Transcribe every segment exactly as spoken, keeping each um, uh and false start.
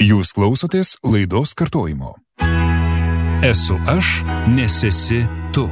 Jūs klausotės laidos kartojimo. Esu aš, nes esi tu.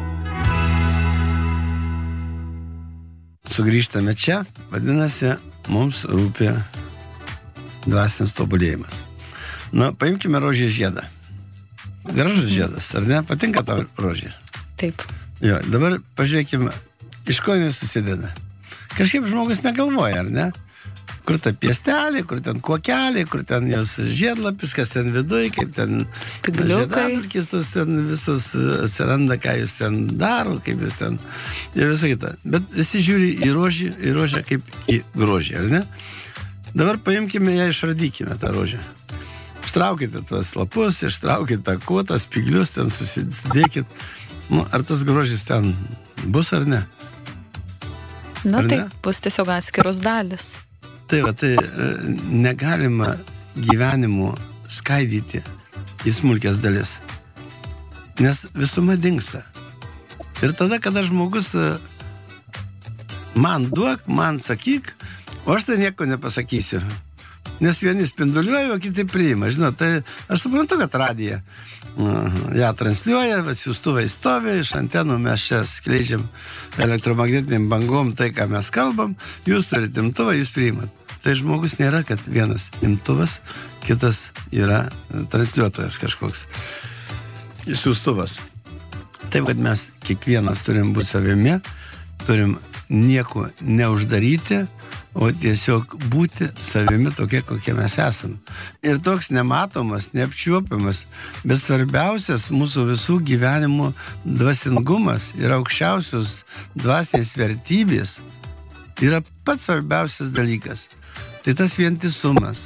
Sugrįžtame čia, vadinasi, mums rūpi dvasinis tobulėjimas. Na, paimkime rožės žiedą. Gražus žiedas, ar ne? Patinka tau rožė? Taip. Jo, dabar pažiūrėkime, iš ko jis susideda. Kažkaip žmogus negalvoja, ar ne? Kur ta piestelė, kur ten kuokelė, kur ten jos žiedlapis, kas ten viduj, kaip ten žiedapulkis, ten visus atsiranda, ką jūs ten daro, kaip jūs ten ir visą kitą. Bet visi žiūri į rožį, į rožę kaip į grožį, ar ne? Dabar paimkime ją, išradykime tą rožę. Ištraukite tuos lapus, ištraukite tą kuotą, spiglius, ten susidėkit. Nu, ar tas grožis ten bus ar ne? Na taip, bus tiesiog atskiros dalis. Tai va, tai negalima gyvenimu skaidyti į smulkės dalis, nes visuma dingsta. Ir tada, kada žmogus man duok, man sakyk, o aš tai nieko nepasakysiu. Nes vieni spinduliuoja, o kiti priima. Žinot, tai aš suprantu, kad radija ją transliuoja, siųstuvai stovi, iš antenų mes čia skleidžiam elektromagnetiniam bangom tai, ką mes kalbam, jūs turite imtuvą, jūs priimat. Tai žmogus nėra, kad vienas imtuvas, kitas yra transliuotojas kažkoks siųstuvas. Taip, kad mes kiekvienas turim būti savimi, turim nieko neuždaryti, o tiesiog būti savimi tokie, kokie mes esam. Ir toks nematomas, neapčiuopiamas, bet svarbiausias mūsų visų gyvenimo dvasingumas ir aukščiausios dvasinės vertybės yra pats svarbiausias dalykas. Tai tas vientisumas,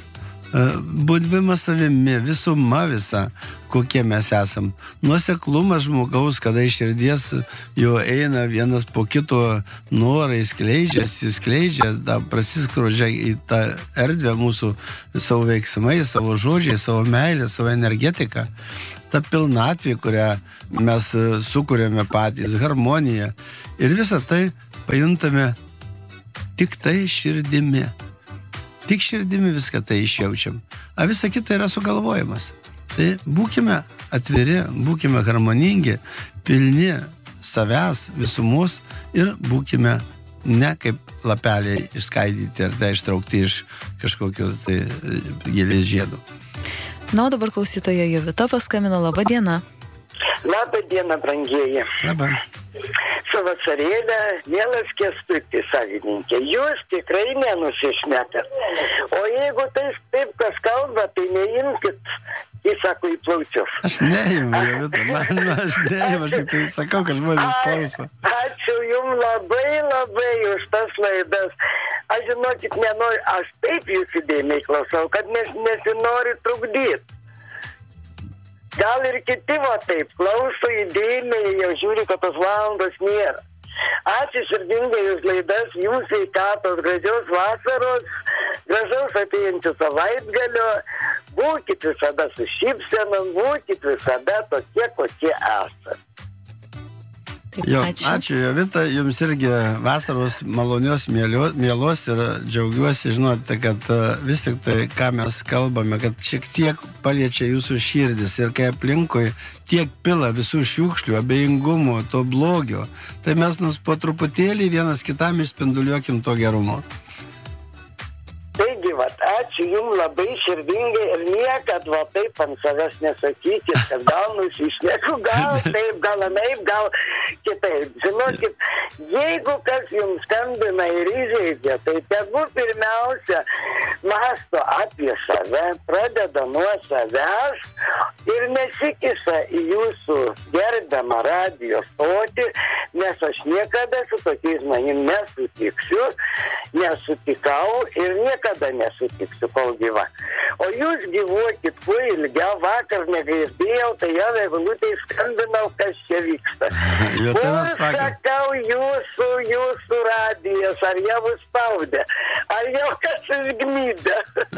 buvimas savimi, visuma visa, kokie mes esam. Nuoseklumas žmogaus, kada iš širdies jo eina vienas po kito norai, skleidžiasi, skleidžia, da, prasiskrodžia į tą erdvę mūsų savo veiksmai, savo žodžiai, savo meilę, savo energetiką. Ta pilnatvė, kurią mes sukuriame patys, harmonija. Ir visą tai pajuntame tik tai širdimi. Tik širdimi viską tai išjaučiam. A visa kita yra sugalvojimas. Tai būkime atviri, būkime harmoningi, pilni savęs, visumos ir būkime ne kaip lapeliai išskaidyti ar tai ištraukti iš kažkokios tai gėlės žiedų. Na, o dabar klausytoja Jovita paskambino. Labą dieną. Labą dieną, brangieji. Labą. Su vasarėlė, mielas Kęstutis, savininkė, jūs tikrai nenusišnekat. O jeigu tai taip kas kalba, tai neimkit, jis sako, į plaučius. Aš neimu, Jovita, man, aš neimu, aš tik tai sakau, kad žmonės klauso. Ačiū jums labai, labai už tas laidas. Aš žinokit, nenoriu, aš taip jūs įdėmiai klausau, kad nes, nesinori trukdyti. Gal ir kiti va taip, klauso įdėmiai, jau žiūri, kad tos valandos nėra. Ačiū širdingai už laidas, jūs sveikatos, gražios vasaros, gražaus atėjančių savaitgalio, būkit visada su šypsenom, būkit visada tokie, kokie esate. Jo, ačiū. ačiū Jovita, jums irgi vasaros malonios, mielos ir džiaugiuosi, žinote, kad vis tik tai, ką mes kalbame, kad šiek tiek paliečia jūsų širdis ir kai aplinkui tiek pila visų šiukšlių, abejingumo, to blogio, tai mes nus po truputėlį vienas kitam išspinduliuokim to gerumo. Taigi, vat, ačiū jums labai širdingai ir niekad va taip ant savęs nesakykit, kad gal nusišneku, gal taip, gal anaip, gal kitaip. Žinokit, jeigu kas jums skambina ir įžeidžia, tai tegu pirmiausia mąsto apie save, pradeda nuo savęs ir nesikiša į jūsų gerbiamą radijo stotį, nes aš niekada su tokiais manim nesutiksiu, nesutikau ir niekada kada nesutiksiu, kol gyva. O jūs gyvuokit kuo ilgiau, vakar negirdėjau, tai jau eglutei skambinau, kas čia vyksta. Kur sakau jūsų, jūsų radijas, ar jau spaudė, ar jau kas išgmydė.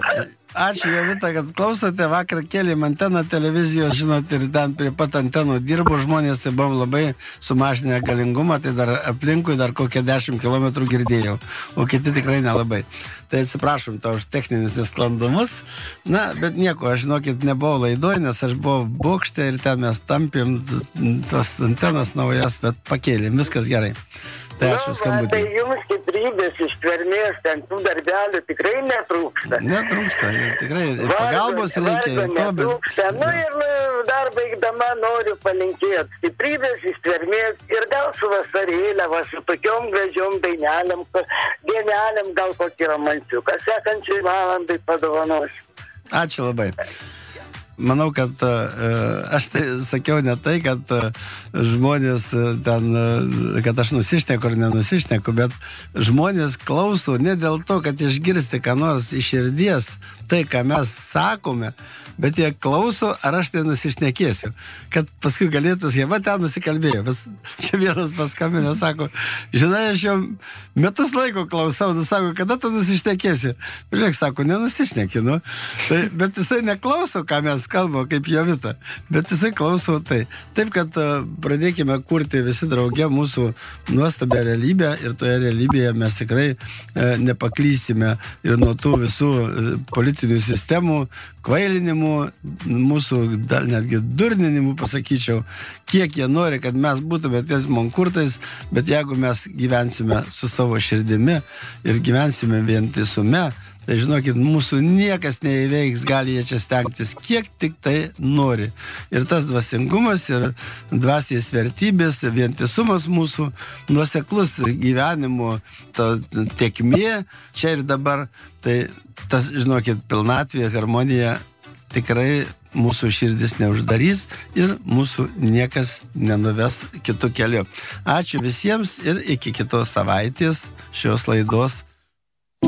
Ačiū, Jovita, kad klausote. Vakar kėlėm anteną televizijos, žinot, ir ten prie pat antenų dirbo žmonės, tai buvom labai sumažinę galingumą, tai dar aplinkui dar kokią dešimt kilometrų girdėjau, o kiti tikrai nelabai. Tai atsiprašom to už techninius nesklandumus. Na, bet nieko, aš žinokit, nebuvau laidoj, nes aš buvau bokšte ir ten mes tampėm tos antenas naujas, bet pakėlėm, viskas gerai. Tai ačiū skambutį. Tai jums stiprybės ištvermės, ten tų darbelių tikrai netrūksta. Netrūksta, tikrai. Ir pagalbos reikia. Ir to, bet... Nu ir dar baigdama noriu palinkėti stiprybės ištvermės ir gal su vasarėlė, va, su tokiom gražiom dainelėm, dienelėm, gal kokį romansiuką sekančiai valandai padovanosiu. Ačiū labai. Manau, kad uh, aš tai sakiau ne tai, kad uh, žmonės uh, ten, uh, kad aš nusišneku ar nenusišneku, bet žmonės klauso ne dėl to, kad išgirsti ką nors iš širdies, tai, ką mes sakome, bet jie klauso, ar aš tai nusišnekėsiu. Kad paskui galėtų, jie va ten nusikalbėjo. Pas, čia vienas paskambinė, sako, žinai, aš jau metus laiko klausau, nu sako, kada tu nusišnekėsi? Žiūrėk, sako, nenusišneki, nu. Tai, bet jisai neklauso, ką mes kalbam, kaip Jovita, bet jisai klauso tai. Taip, kad uh, pradėkime kurti visi drauge mūsų nuostabią realybę ir toje realybėje mes tikrai uh, nepaklysime ir nuo tų visų uh, politinių sistemų, kvailinimų, mūsų dar netgi durninimų, pasakyčiau, kiek jie nori, kad mes būtume ties mankurtais, bet jeigu mes gyvensime su savo širdimi ir gyvensime vientisume, tai žinokit, mūsų niekas neįveiks, gali jie čia stengtis, kiek tik tai nori. Ir tas dvasingumas ir dvasinės vertybės, vientisumas mūsų, nuoseklus gyvenimo tėkmė čia ir dabar, tai tas, žinokit, pilnatvė, harmonija tikrai mūsų širdis neuždarys ir mūsų niekas nenuves kitų kelių. Ačiū visiems ir iki kitos savaitės šios laidos